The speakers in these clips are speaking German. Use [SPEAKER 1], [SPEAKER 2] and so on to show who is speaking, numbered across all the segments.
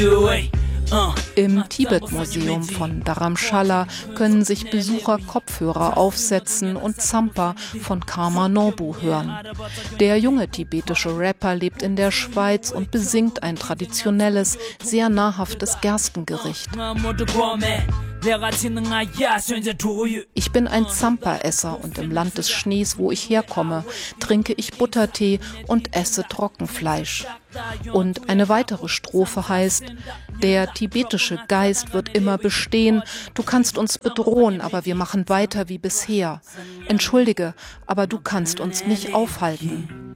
[SPEAKER 1] Im Tibet-Museum von Dharamshala können sich Besucher Kopfhörer aufsetzen und Zampa von Karma Norbu hören. Der junge tibetische Rapper lebt in der Schweiz und besingt ein traditionelles, sehr nahrhaftes Gerstengericht. Ich bin ein Zampa-Esser und im Land des Schnees, wo ich herkomme, trinke ich Buttertee und esse Trockenfleisch. Und eine weitere Strophe heißt: Der tibetische Geist wird immer bestehen, du kannst uns bedrohen, aber wir machen weiter wie bisher. Entschuldige, aber du kannst uns nicht aufhalten.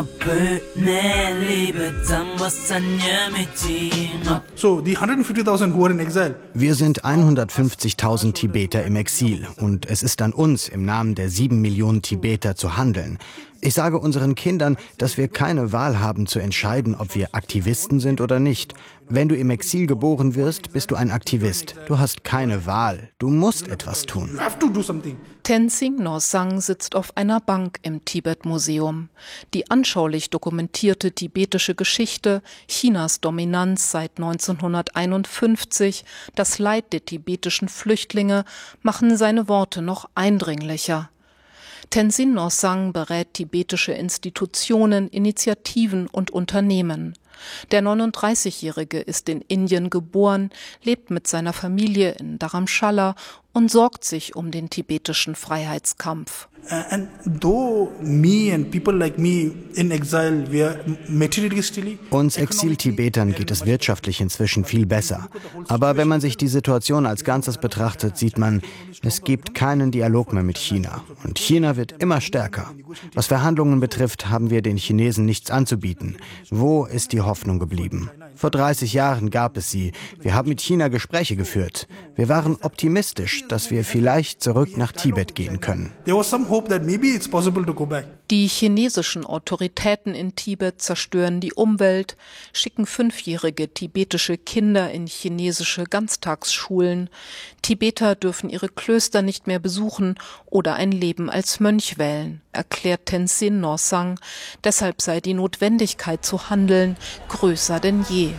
[SPEAKER 2] So, die 150.000 who are in exile.
[SPEAKER 3] Wir sind 150.000 Tibeter im Exil und es ist an uns, im Namen der 7 Millionen Tibeter zu handeln. Ich sage unseren Kindern, dass wir keine Wahl haben zu entscheiden, ob wir Aktivisten sind oder nicht. Wenn du im Exil geboren wirst, bist du ein Aktivist. Du hast keine Wahl. Du musst etwas tun.
[SPEAKER 2] You have to do something.
[SPEAKER 1] Tenzing Norsang sitzt auf einer Bank im Tibet-Museum. Die anschaulich dokumentierte tibetische Geschichte, Chinas Dominanz seit 1951, das Leid der tibetischen Flüchtlinge machen seine Worte noch eindringlicher. Tenzin Norsang berät tibetische Institutionen, Initiativen und Unternehmen. Der 39-Jährige ist in Indien geboren, lebt mit seiner Familie in Dharamshala und sorgt sich um den tibetischen Freiheitskampf.
[SPEAKER 2] And though me and people like me in exile, we are materialistically.
[SPEAKER 3] Uns Exil-Tibetern geht es wirtschaftlich inzwischen viel besser. Aber wenn man sich die Situation als Ganzes betrachtet, sieht man, es gibt keinen Dialog mehr mit China. Und China wird immer stärker. Was Verhandlungen betrifft, haben wir den Chinesen nichts anzubieten. Wo ist die Hoffnung geblieben? Vor 30 Jahren gab es sie. Wir haben mit China Gespräche geführt. Wir waren optimistisch, dass wir vielleicht zurück nach Tibet gehen können.
[SPEAKER 2] There was some hope that maybe it's possible to go back.
[SPEAKER 1] Die chinesischen Autoritäten in Tibet zerstören die Umwelt, schicken 5-jährige tibetische Kinder in chinesische Ganztagsschulen. Tibeter dürfen ihre Klöster nicht mehr besuchen oder ein Leben als Mönch wählen, erklärt Tenzin Norsang. Deshalb sei die Notwendigkeit zu handeln größer denn je.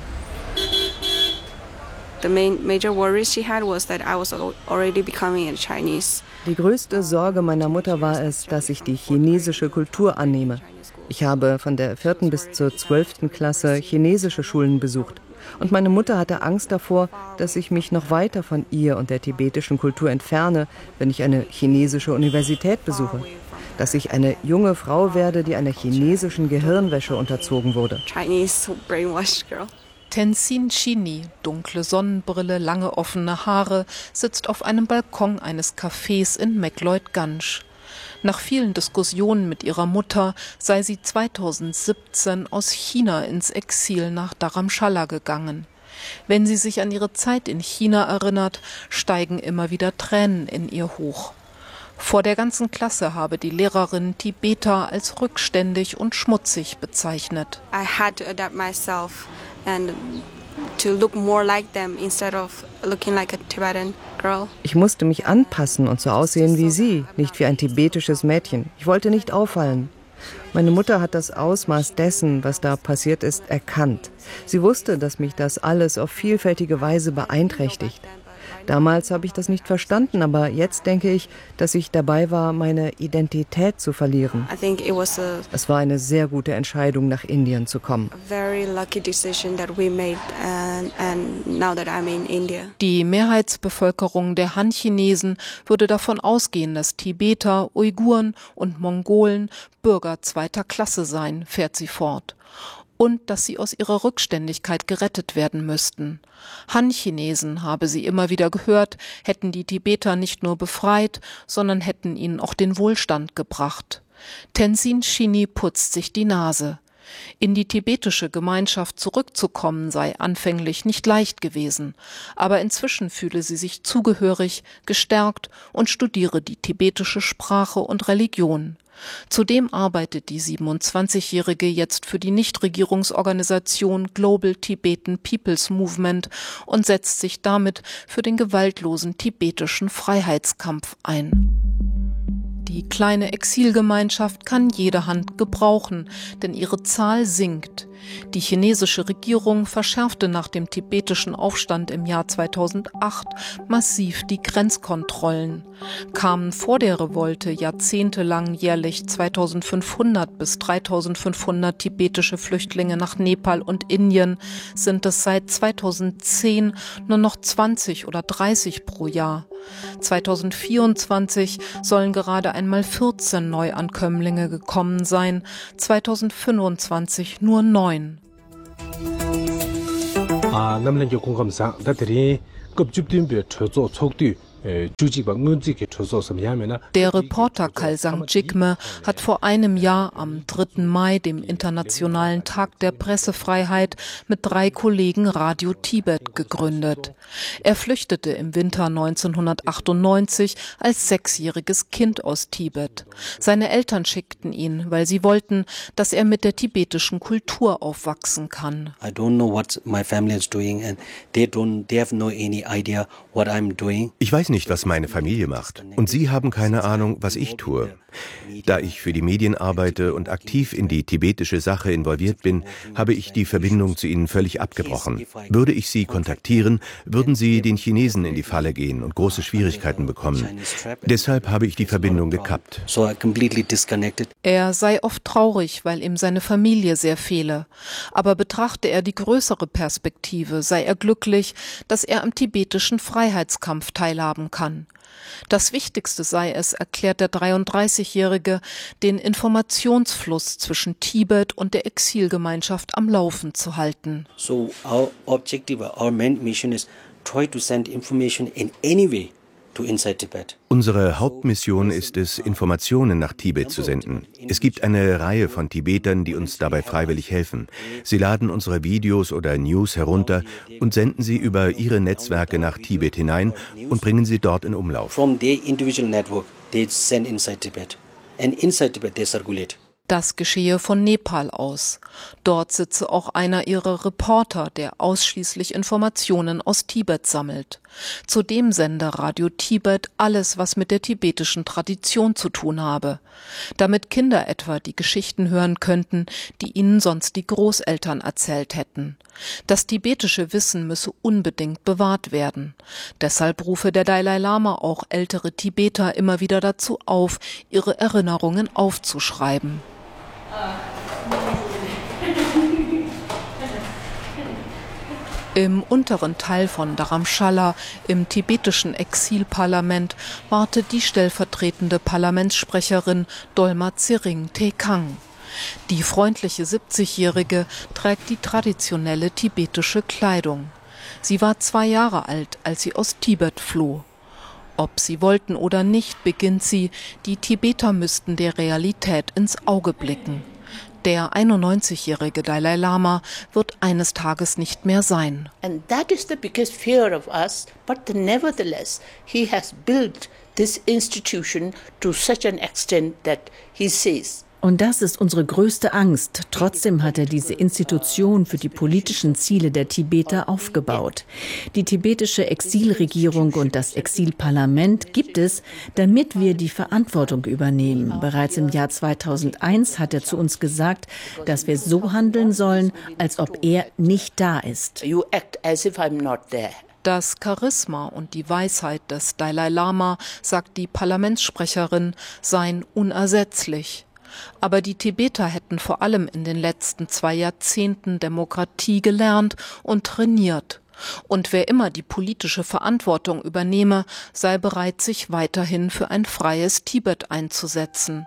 [SPEAKER 4] The major worry she had was that I was already becoming a Chinese.
[SPEAKER 5] Die größte Sorge meiner Mutter war es, dass ich die chinesische Kultur annehme. Ich habe von der 4. bis zur 12. Klasse chinesische Schulen besucht. Und meine Mutter hatte Angst davor, dass ich mich noch weiter von ihr und der tibetischen Kultur entferne, wenn ich eine chinesische Universität besuche. Dass ich eine junge Frau werde, die einer chinesischen Gehirnwäsche unterzogen wurde.
[SPEAKER 4] Chinese brainwashed girl.
[SPEAKER 1] Tenzin Chini, dunkle Sonnenbrille, lange offene Haare, sitzt auf einem Balkon eines Cafés in Mekloit-Ganj. Nach vielen Diskussionen mit ihrer Mutter sei sie 2017 aus China ins Exil nach Dharamshala gegangen. Wenn sie sich an ihre Zeit in China erinnert, steigen immer wieder Tränen in ihr hoch. Vor der ganzen Klasse habe die Lehrerin Tibeter als rückständig und schmutzig bezeichnet.
[SPEAKER 4] I had to adapt myself and to look more like them instead of looking like a Tibetan girl.
[SPEAKER 5] Ich musste mich anpassen und so aussehen wie sie, nicht wie ein tibetisches Mädchen. Ich wollte nicht auffallen. Meine Mutter hat das Ausmaß dessen, was da passiert ist, erkannt. Sie wusste, dass mich das alles auf vielfältige Weise beeinträchtigt. Damals habe ich das nicht verstanden, aber jetzt denke ich, dass ich dabei war, meine Identität zu verlieren. Es war eine sehr gute Entscheidung, nach Indien zu kommen.
[SPEAKER 1] Die Mehrheitsbevölkerung der Han-Chinesen würde davon ausgehen, dass Tibeter, Uiguren und Mongolen Bürger zweiter Klasse seien, fährt sie fort. Und dass sie aus ihrer Rückständigkeit gerettet werden müssten. Han-Chinesen, habe sie immer wieder gehört, hätten die Tibeter nicht nur befreit, sondern hätten ihnen auch den Wohlstand gebracht. Tenzin Chini putzt sich die Nase. In die tibetische Gemeinschaft zurückzukommen sei anfänglich nicht leicht gewesen, aber inzwischen fühle sie sich zugehörig, gestärkt und studiere die tibetische Sprache und Religion. Zudem arbeitet die 27-Jährige jetzt für die Nichtregierungsorganisation Global Tibetan People's Movement und setzt sich damit für den gewaltlosen tibetischen Freiheitskampf ein. Die kleine Exilgemeinschaft kann jede Hand gebrauchen, denn ihre Zahl sinkt. Die chinesische Regierung verschärfte nach dem tibetischen Aufstand im Jahr 2008 massiv die Grenzkontrollen. Kamen vor der Revolte jahrzehntelang jährlich 2500 bis 3500 tibetische Flüchtlinge nach Nepal und Indien, sind es seit 2010 nur noch 20 oder 30 pro Jahr. 2024 sollen gerade einmal 14 Neuankömmlinge gekommen sein, 2025 nur 9. Der Reporter Khalsang Jigme hat vor einem Jahr am 3. Mai, dem Internationalen Tag der Pressefreiheit, mit 3 Kollegen Radio Tibet gegründet. Er flüchtete im Winter 1998 als 6-jähriges Kind aus Tibet. Seine Eltern schickten ihn, weil sie wollten, dass er mit der tibetischen Kultur aufwachsen kann.
[SPEAKER 6] I don't know what my family is doing and they have no any idea what I'm doing.
[SPEAKER 7] Ich weiß nicht, was meine Familie macht. Und sie haben keine Ahnung, was ich tue. Da ich für die Medien arbeite und aktiv in die tibetische Sache involviert bin, habe ich die Verbindung zu ihnen völlig abgebrochen. Würde ich sie kontaktieren, würden sie den Chinesen in die Falle gehen und große Schwierigkeiten bekommen. Deshalb habe ich die Verbindung gekappt.
[SPEAKER 1] Er sei oft traurig, weil ihm seine Familie sehr fehle. Aber betrachte er die größere Perspektive, sei er glücklich, dass er am tibetischen Freiheitskampf teilhaben kann. Das Wichtigste sei es, erklärt der 33-Jährige, den Informationsfluss zwischen Tibet und der Exilgemeinschaft am Laufen zu halten.
[SPEAKER 6] So our objective, our main mission is try to send information in any way to inside Tibet.
[SPEAKER 7] Unsere Hauptmission ist es, Informationen nach Tibet zu senden. Es gibt eine Reihe von Tibetern, die uns dabei freiwillig helfen. Sie laden unsere Videos oder News herunter und senden sie über ihre Netzwerke nach Tibet hinein und bringen sie dort in Umlauf.
[SPEAKER 6] From their individual network, they send inside Tibet. And inside Tibet they circulate.
[SPEAKER 1] Das geschehe von Nepal aus. Dort sitze auch einer ihrer Reporter, der ausschließlich Informationen aus Tibet sammelt. Zudem sende Radio Tibet alles, was mit der tibetischen Tradition zu tun habe. Damit Kinder etwa die Geschichten hören könnten, die ihnen sonst die Großeltern erzählt hätten. Das tibetische Wissen müsse unbedingt bewahrt werden. Deshalb rufe der Dalai Lama auch ältere Tibeter immer wieder dazu auf, ihre Erinnerungen aufzuschreiben. Im unteren Teil von Dharamshala, im tibetischen Exilparlament, wartet die stellvertretende Parlamentssprecherin Dolma Tsering Tekang. Die freundliche 70-Jährige trägt die traditionelle tibetische Kleidung. Sie war 2 Jahre alt, als sie aus Tibet floh. Ob sie wollten oder nicht, beginnt sie, die Tibeter müssten der Realität ins Auge blicken. Der 91-jährige Dalai Lama wird eines Tages nicht mehr sein.
[SPEAKER 8] And that is the biggest fear of us, but nevertheless he has built this institution to such an extent that he says.
[SPEAKER 9] Und das ist unsere größte Angst. Trotzdem hat er diese Institution für die politischen Ziele der Tibeter aufgebaut. Die tibetische Exilregierung und das Exilparlament gibt es, damit wir die Verantwortung übernehmen. Bereits im Jahr 2001 hat er zu uns gesagt, dass wir so handeln sollen, als ob er nicht da ist.
[SPEAKER 8] You act as if I'm not there.
[SPEAKER 1] Das Charisma und die Weisheit des Dalai Lama, sagt die Parlamentssprecherin, seien unersetzlich. Aber die Tibeter hätten vor allem in den letzten 2 Jahrzehnten Demokratie gelernt und trainiert. Und wer immer die politische Verantwortung übernehme, sei bereit, sich weiterhin für ein freies Tibet einzusetzen.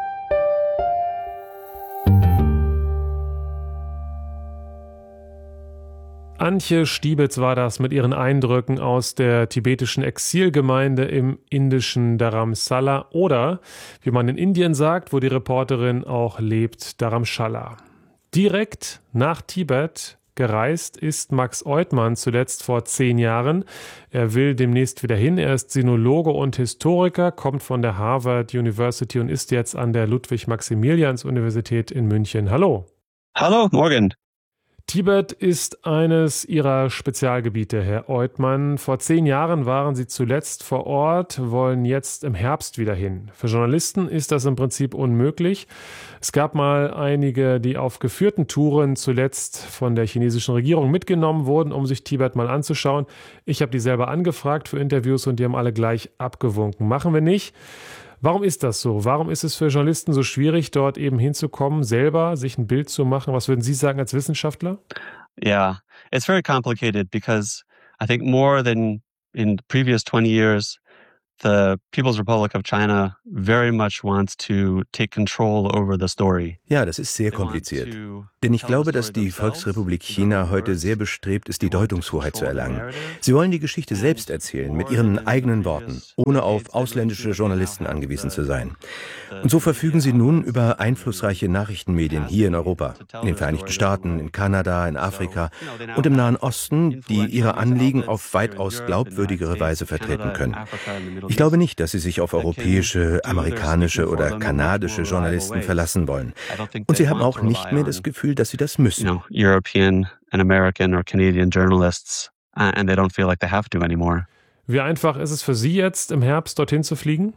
[SPEAKER 10] Antje Stiebitz war das mit ihren Eindrücken aus der tibetischen Exilgemeinde im indischen Dharamsala oder, wie man in Indien sagt, wo die Reporterin auch lebt, Dharamshala. Direkt nach Tibet gereist ist Max Oidmann zuletzt vor 10 Jahren. Er will demnächst wieder hin. Er ist Sinologe und Historiker, kommt von der Harvard University und ist jetzt an der Ludwig-Maximilians-Universität in München. Hallo.
[SPEAKER 11] Hallo, morgen.
[SPEAKER 10] Tibet ist eines Ihrer Spezialgebiete, Herr Eutmann. Vor 10 Jahren waren Sie zuletzt vor Ort, wollen jetzt im Herbst wieder hin. Für Journalisten ist das im Prinzip unmöglich. Es gab mal einige, die auf geführten Touren zuletzt von der chinesischen Regierung mitgenommen wurden, um sich Tibet mal anzuschauen. Ich habe die selber angefragt für Interviews und die haben alle gleich abgewunken. Machen wir nicht. Warum ist das so? Warum ist es für Journalisten so schwierig, dort eben hinzukommen, selber sich ein Bild zu machen? Was würden Sie sagen als Wissenschaftler?
[SPEAKER 11] Yeah, it's very complicated because I think more than in the previous 20 years, the People's Republic of China very much wants to take control over the story.
[SPEAKER 7] Ja, das ist sehr kompliziert. Denn ich glaube, dass die Volksrepublik China heute sehr bestrebt ist, die Deutungshoheit zu erlangen. Sie wollen die Geschichte selbst erzählen, mit ihren eigenen Worten, ohne auf ausländische Journalisten angewiesen zu sein. Und so verfügen sie nun über einflussreiche Nachrichtenmedien hier in Europa, in den Vereinigten Staaten, in Kanada, in Afrika und im Nahen Osten, die ihre Anliegen auf weitaus glaubwürdigere Weise vertreten können. Ich glaube nicht, dass sie sich auf europäische, amerikanische oder kanadische Journalisten verlassen wollen. Und sie haben auch nicht mehr das Gefühl, dass sie das müssen.
[SPEAKER 11] European and American or Canadian journalists, and they don't feel like they have to anymore.
[SPEAKER 10] Wie einfach ist es für Sie jetzt, im Herbst dorthin zu fliegen?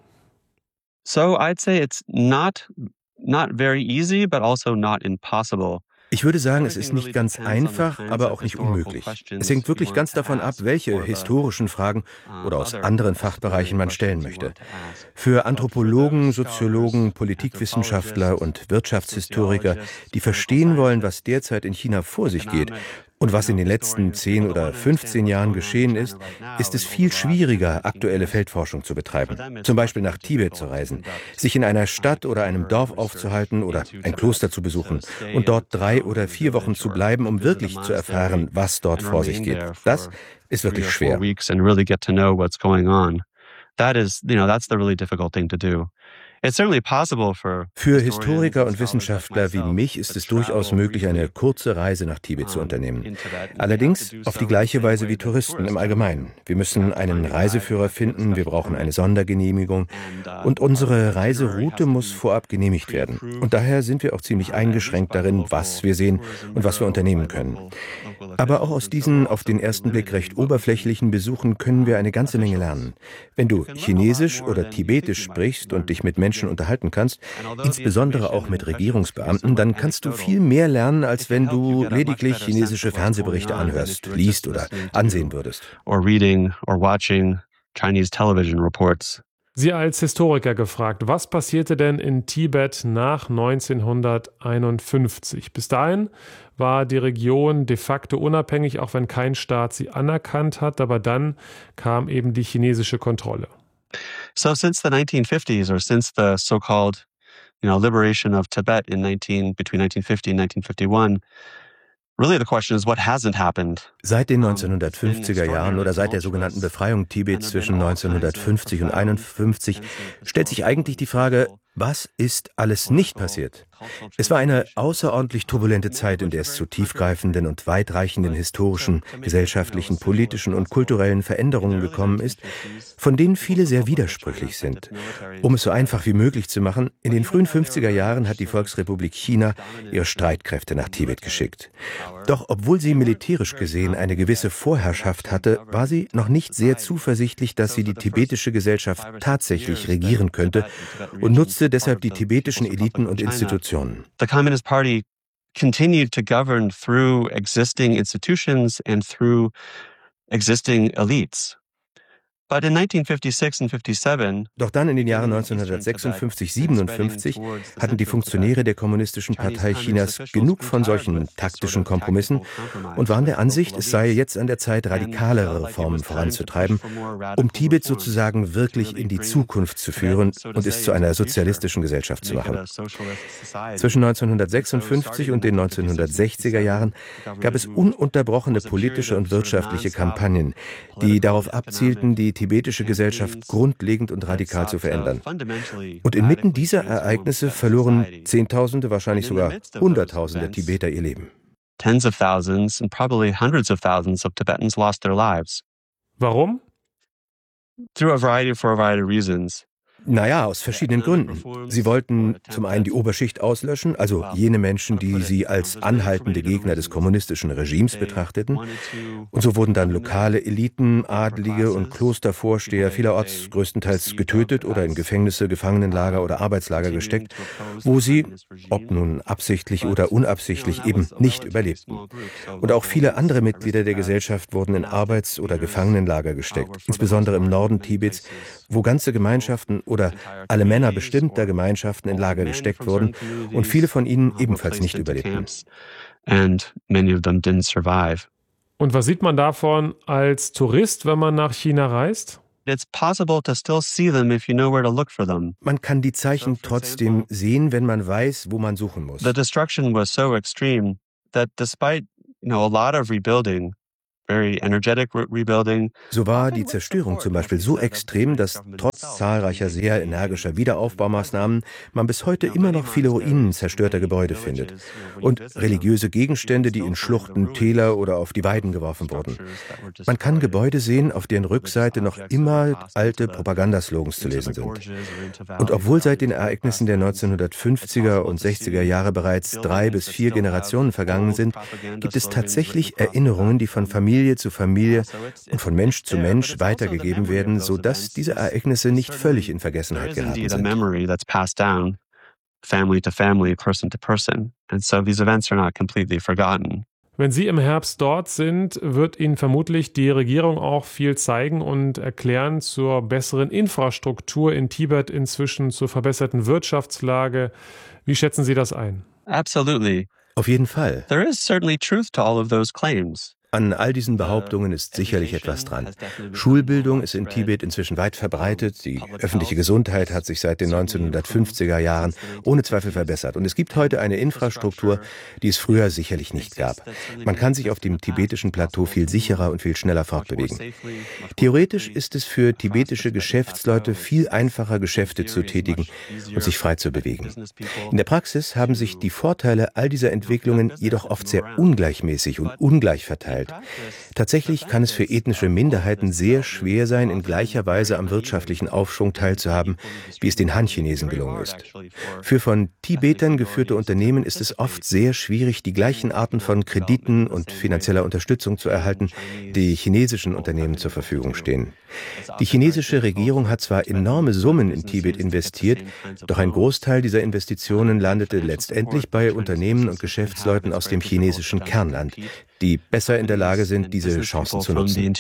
[SPEAKER 11] So I'd say it's not very easy, but also not impossible.
[SPEAKER 7] Ich würde sagen, es ist nicht ganz einfach, aber auch nicht unmöglich. Es hängt wirklich ganz davon ab, welche historischen Fragen oder aus anderen Fachbereichen man stellen möchte. Für Anthropologen, Soziologen, Politikwissenschaftler und Wirtschaftshistoriker, die verstehen wollen, was derzeit in China vor sich geht und was in den letzten 10 oder 15 Jahren geschehen ist, ist es viel schwieriger, aktuelle Feldforschung zu betreiben. Zum Beispiel nach Tibet zu reisen, sich in einer Stadt oder einem Dorf aufzuhalten oder ein Kloster zu besuchen und dort 3 oder 4 Wochen zu bleiben, um wirklich zu erfahren, was dort vor sich geht. Das ist wirklich schwer. Für Historiker und Wissenschaftler wie mich ist es durchaus möglich, eine kurze Reise nach Tibet zu unternehmen. Allerdings auf die gleiche Weise wie Touristen im Allgemeinen. Wir müssen einen Reiseführer finden, wir brauchen eine Sondergenehmigung und unsere Reiseroute muss vorab genehmigt werden. Und daher sind wir auch ziemlich eingeschränkt darin, was wir sehen und was wir unternehmen können. Aber auch aus diesen auf den ersten Blick recht oberflächlichen Besuchen können wir eine ganze Menge lernen. Wenn du Chinesisch oder Tibetisch sprichst und dich mit Menschen unterhalten kannst, insbesondere auch mit Regierungsbeamten, dann kannst du viel mehr lernen, als wenn du lediglich chinesische Fernsehberichte anhörst, liest oder ansehen würdest.
[SPEAKER 10] Sie als Historiker gefragt, was passierte denn in Tibet nach 1951? Bis dahin war die Region de facto unabhängig, auch wenn kein Staat sie anerkannt hat, aber dann kam eben die chinesische Kontrolle.
[SPEAKER 11] So since the 1950s, or since the so-called, liberation of Tibet between 1950 and 1951, really the question is, what hasn't happened?
[SPEAKER 7] Seit den 1950er Jahren oder seit der sogenannten Befreiung Tibets zwischen 1950 und 1951 stellt sich eigentlich die Frage, was ist alles nicht passiert? Es war eine außerordentlich turbulente Zeit, in der es zu tiefgreifenden und weitreichenden historischen, gesellschaftlichen, politischen und kulturellen Veränderungen gekommen ist, von denen viele sehr widersprüchlich sind. Um es so einfach wie möglich zu machen, in den frühen 50er Jahren hat die Volksrepublik China ihre Streitkräfte nach Tibet geschickt. Doch obwohl sie militärisch gesehen eine gewisse Vorherrschaft hatte, war sie noch nicht sehr zuversichtlich, dass sie die tibetische Gesellschaft tatsächlich regieren könnte und nutzte deshalb die tibetischen Eliten und Institutionen.
[SPEAKER 11] The Communist Party continued to govern through existing institutions and through existing elites. But in 1956 and 57,
[SPEAKER 7] Doch dann in den Jahren 1956, 57 hatten die Funktionäre der Kommunistischen Partei Chinas genug von solchen taktischen Kompromissen und waren der Ansicht, es sei jetzt an der Zeit, radikalere Reformen voranzutreiben, um Tibet sozusagen wirklich in die Zukunft zu führen und es zu einer sozialistischen Gesellschaft zu machen. Zwischen 1956 und den 1960er Jahren gab es ununterbrochene politische und wirtschaftliche Kampagnen, die darauf abzielten, die tibetische Gesellschaft grundlegend und radikal zu verändern. Und inmitten dieser Ereignisse verloren Zehntausende, wahrscheinlich sogar Hunderttausende Tibeter ihr Leben.
[SPEAKER 11] Tens of thousands and probably hundreds of thousands of Tibetans lost their lives.
[SPEAKER 10] Warum?
[SPEAKER 11] For a variety of reasons.
[SPEAKER 7] Naja, aus verschiedenen Gründen. Sie wollten zum einen die Oberschicht auslöschen, also jene Menschen, die sie als anhaltende Gegner des kommunistischen Regimes betrachteten. Und so wurden dann lokale Eliten, Adlige und Klostervorsteher vielerorts größtenteils getötet oder in Gefängnisse, Gefangenenlager oder Arbeitslager gesteckt, wo sie, ob nun absichtlich oder unabsichtlich, eben nicht überlebten. Und auch viele andere Mitglieder der Gesellschaft wurden in Arbeits- oder Gefangenenlager gesteckt, insbesondere im Norden Tibets, wo ganze Gemeinschaften oder alle Männer bestimmter Gemeinschaften in Lager gesteckt wurden und viele von ihnen ebenfalls nicht überlebten.
[SPEAKER 10] Und was sieht man davon als Tourist, wenn man nach China reist?
[SPEAKER 7] Man kann die Zeichen trotzdem sehen, wenn man weiß, wo man suchen muss.
[SPEAKER 11] The destruction was so extreme that despite, a lot of rebuilding, very energetic rebuilding.
[SPEAKER 7] So war die Zerstörung zum Beispiel so extrem, dass trotz zahlreicher sehr energischer Wiederaufbaumaßnahmen man bis heute immer noch viele Ruinen zerstörter Gebäude findet und religiöse Gegenstände, die in Schluchten, Täler oder auf die Weiden geworfen wurden. Man kann Gebäude sehen, auf deren Rückseite noch immer alte Propagandaslogans zu lesen sind. Und obwohl seit den Ereignissen der 1950er und 60er Jahre bereits 3 bis 4 Generationen vergangen sind, gibt es tatsächlich Erinnerungen, die von Familie zu Familie und von Mensch zu Mensch weitergegeben werden, sodass diese Ereignisse nicht völlig in Vergessenheit geraten sind.
[SPEAKER 11] Family to family, person to person. And so these events are not completely forgotten.
[SPEAKER 10] Wenn Sie im Herbst dort sind, wird Ihnen vermutlich die Regierung auch viel zeigen und erklären zur besseren Infrastruktur in Tibet, inzwischen zur verbesserten Wirtschaftslage. Wie schätzen Sie das ein?
[SPEAKER 11] Absolutely.
[SPEAKER 7] Auf jeden Fall.
[SPEAKER 11] There is certainly truth to all of those claims.
[SPEAKER 7] An all diesen Behauptungen ist sicherlich etwas dran. Schulbildung ist in Tibet inzwischen weit verbreitet. Die öffentliche Gesundheit hat sich seit den 1950er Jahren ohne Zweifel verbessert. Und es gibt heute eine Infrastruktur, die es früher sicherlich nicht gab. Man kann sich auf dem tibetischen Plateau viel sicherer und viel schneller fortbewegen. Theoretisch ist es für tibetische Geschäftsleute viel einfacher, Geschäfte zu tätigen und sich frei zu bewegen. In der Praxis haben sich die Vorteile all dieser Entwicklungen jedoch oft sehr ungleichmäßig und ungleich verteilt. Tatsächlich kann es für ethnische Minderheiten sehr schwer sein, in gleicher Weise am wirtschaftlichen Aufschwung teilzuhaben, wie es den Han-Chinesen gelungen ist. Für von Tibetern geführte Unternehmen ist es oft sehr schwierig, die gleichen Arten von Krediten und finanzieller Unterstützung zu erhalten, die chinesischen Unternehmen zur Verfügung stehen. Die chinesische Regierung hat zwar enorme Summen in Tibet investiert, doch ein Großteil dieser Investitionen landete letztendlich bei Unternehmen und Geschäftsleuten aus dem chinesischen Kernland, die besser in der Lage sind, diese Chancen zu nutzen.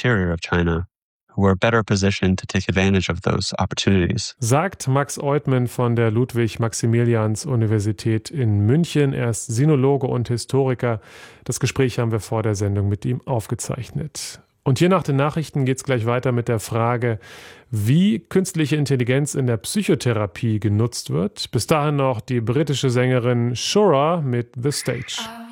[SPEAKER 10] Sagt Max Oidtmann von der Ludwig-Maximilians-Universität in München. Er ist Sinologe und Historiker. Das Gespräch haben wir vor der Sendung mit ihm aufgezeichnet. Und hier nach den Nachrichten geht es gleich weiter mit der Frage, wie künstliche Intelligenz in der Psychotherapie genutzt wird. Bis dahin noch die britische Sängerin Shura mit The Stage.